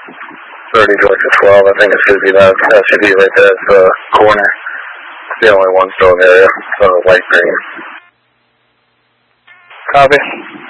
30 Georgia 12. I think it should be that. That should be right there at the corner. It's the only one still in the area. So light green. Copy.